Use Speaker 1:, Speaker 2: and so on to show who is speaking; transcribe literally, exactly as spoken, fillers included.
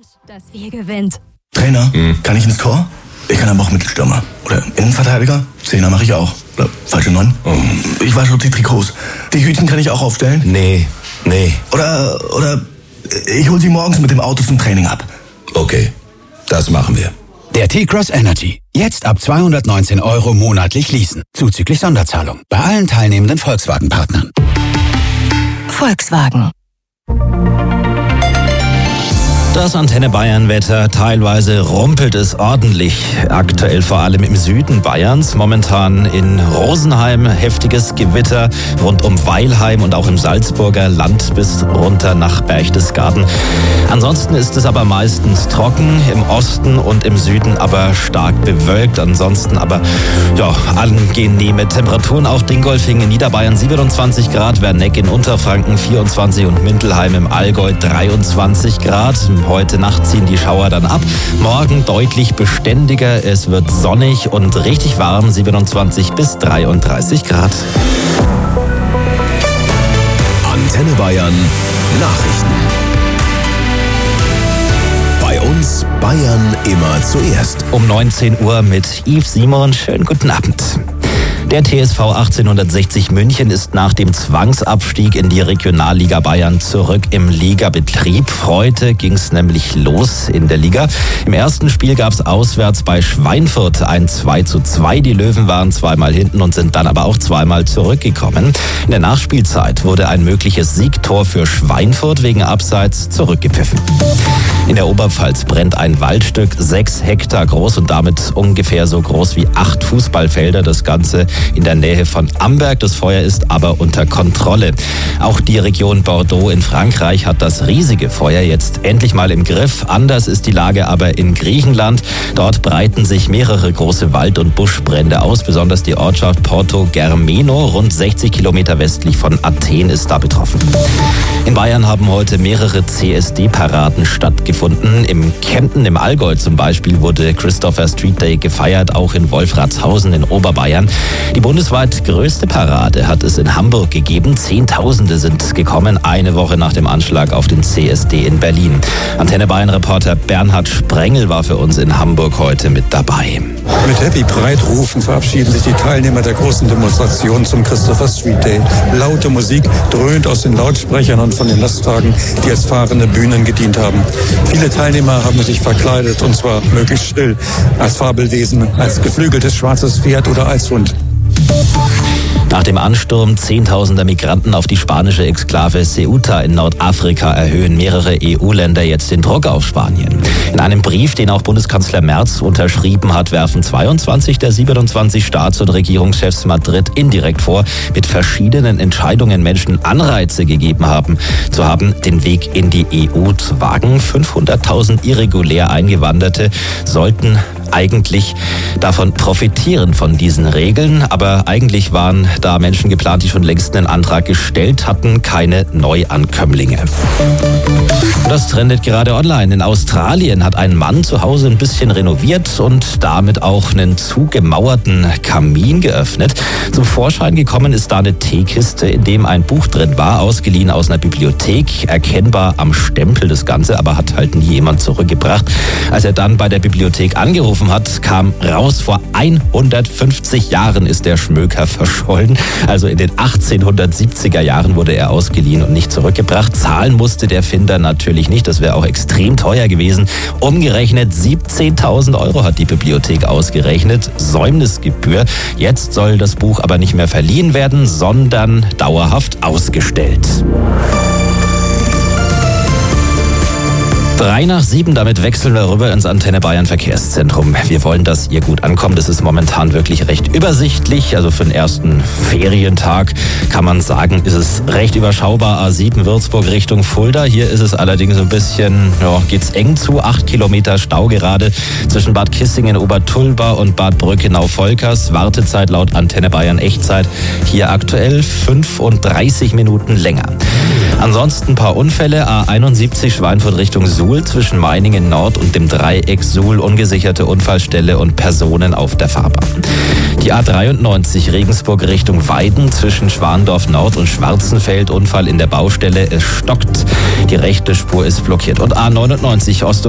Speaker 1: Das wir gewinnt.
Speaker 2: Trainer, hm. kann ich ins Tor? Ich kann aber auch Mittelstürmer. Oder Innenverteidiger? Zehner mache ich auch. Oder falsche Neun? Oh. Ich wasche die Trikots. Die Hütchen kann ich auch aufstellen?
Speaker 3: Nee, nee.
Speaker 2: Oder, oder ich hole sie morgens mit dem Auto zum Training ab.
Speaker 3: Okay, das machen wir.
Speaker 4: Der T-Cross Energy. Jetzt ab zweihundertneunzehn Euro monatlich leasen. Zuzüglich Sonderzahlung. Bei allen teilnehmenden Volkswagen-Partnern.
Speaker 1: Volkswagen.
Speaker 5: Das Antenne Bayern-Wetter, teilweise rumpelt es ordentlich, aktuell vor allem im Süden Bayerns. Momentan in Rosenheim heftiges Gewitter, rund um Weilheim und auch im Salzburger Land bis runter nach Berchtesgaden. Ansonsten ist es aber meistens trocken, im Osten und im Süden aber stark bewölkt. Ansonsten aber ja, angenehme Temperaturen, auch Dingolfing in Niederbayern siebenundzwanzig Grad, Werneck in Unterfranken vierundzwanzig und Mintelheim im Allgäu dreiundzwanzig Grad. Heute Nacht ziehen die Schauer dann ab. Morgen deutlich beständiger. Es wird sonnig und richtig warm, siebenundzwanzig bis dreiunddreißig Grad.
Speaker 3: Antenne Bayern Nachrichten. Bei uns Bayern immer zuerst.
Speaker 5: Um neunzehn Uhr mit Yves Simon. Schönen guten Abend. Der T S V achtzehnhundertsechzig München ist nach dem Zwangsabstieg in die Regionalliga Bayern zurück im Ligabetrieb. Heute ging es nämlich los in der Liga. Im ersten Spiel gab es auswärts bei Schweinfurt ein zwei zu zwei. Die Löwen waren zweimal hinten und sind dann aber auch zweimal zurückgekommen. In der Nachspielzeit wurde ein mögliches Siegtor für Schweinfurt wegen Abseits zurückgepfiffen. In der Oberpfalz brennt ein Waldstück sechs Hektar groß und damit ungefähr so groß wie acht Fußballfelder. Das Ganze in der Nähe von Amberg. Das Feuer ist aber unter Kontrolle. Auch die Region Bordeaux in Frankreich hat das riesige Feuer jetzt endlich mal im Griff. Anders ist die Lage aber in Griechenland. Dort breiten sich mehrere große Wald- und Buschbrände aus. Besonders die Ortschaft Porto Germeno, rund sechzig Kilometer westlich von Athen, ist da betroffen. In Bayern haben heute mehrere C S D-Paraden stattgefunden. Im Kempten im Allgäu zum Beispiel wurde Christopher Street Day gefeiert, auch in Wolfratshausen in Oberbayern. Die bundesweit größte Parade hat es in Hamburg gegeben. Zehntausende sind gekommen, eine Woche nach dem Anschlag auf den C S D in Berlin. Antenne Bayern-Reporter Bernhard Sprengel war für uns in Hamburg heute mit dabei.
Speaker 6: Mit Happy Pride-Rufen verabschieden sich die Teilnehmer der großen Demonstration zum Christopher Street Day. Laute Musik dröhnt aus den Lautsprechern und von den Lastwagen, die als fahrende Bühnen gedient haben. Viele Teilnehmer haben sich verkleidet, und zwar möglichst schrill, als Fabelwesen, als geflügeltes schwarzes Pferd oder als Hund.
Speaker 5: Nach dem Ansturm zehntausender Migranten auf die spanische Exklave Ceuta in Nordafrika erhöhen mehrere E U-Länder jetzt den Druck auf Spanien. In einem Brief, den auch Bundeskanzler Merz unterschrieben hat, werfen zweiundzwanzig der siebenundzwanzig Staats- und Regierungschefs Madrid indirekt vor, mit verschiedenen Entscheidungen Menschen Anreize gegeben haben, zu haben, den Weg in die E U zu wagen. fünfhunderttausend irregulär Eingewanderte sollten eigentlich davon profitieren, von diesen Regeln. Aber eigentlich waren da Menschen geplant, die schon längst einen Antrag gestellt hatten, keine Neuankömmlinge. Das trendet gerade online. In Australien hat ein Mann zu Hause ein bisschen renoviert und damit auch einen zugemauerten Kamin geöffnet. Zum Vorschein gekommen ist da eine Teekiste, in dem ein Buch drin war, ausgeliehen aus einer Bibliothek, erkennbar am Stempel das Ganze, aber hat halt nie jemand zurückgebracht. Als er dann bei der Bibliothek angerufen hat, kam raus, vor hundertfünfzig Jahren ist der Schmöker verschollen. Also in den achtzehnhundertsiebziger Jahren wurde er ausgeliehen und nicht zurückgebracht. Zahlen musste der Finder natürlich nicht. Das wäre auch extrem teuer gewesen. Umgerechnet siebzehntausend Euro hat die Bibliothek ausgerechnet. Säumnisgebühr. Jetzt soll das Buch aber nicht mehr verliehen werden, sondern dauerhaft ausgestellt. Drei nach sieben, damit wechseln wir rüber ins Antenne Bayern Verkehrszentrum. Wir wollen, dass ihr gut ankommt. Es ist momentan wirklich recht übersichtlich. Also für den ersten Ferientag kann man sagen, ist es recht überschaubar. A sieben Würzburg Richtung Fulda. Hier ist es allerdings ein bisschen, ja, geht's eng zu. Acht Kilometer Stau gerade zwischen Bad Kissingen, Obertulba und Bad Brückenau-Volkers. Wartezeit laut Antenne Bayern Echtzeit hier aktuell fünfunddreißig Minuten länger. Ansonsten ein paar Unfälle. A einundsiebzig Schweinfurt Richtung Suhl zwischen Meiningen Nord und dem Dreieck Suhl, ungesicherte Unfallstelle und Personen auf der Fahrbahn. Die A dreiundneunzig Regensburg Richtung Weiden zwischen Schwandorf Nord und Schwarzenfeld, Unfall in der Baustelle. Es stockt, die rechte Spur ist blockiert. Und A neunundneunzig Ost